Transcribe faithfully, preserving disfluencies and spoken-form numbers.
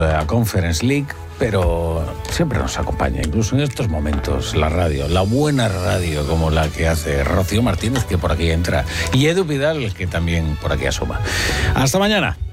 la Conference League, pero siempre nos acompaña, incluso en estos momentos, la radio, la buena radio como la que hace Rocío Martínez, que por aquí entra, y Edu Vidal, que también por aquí asoma. Hasta mañana.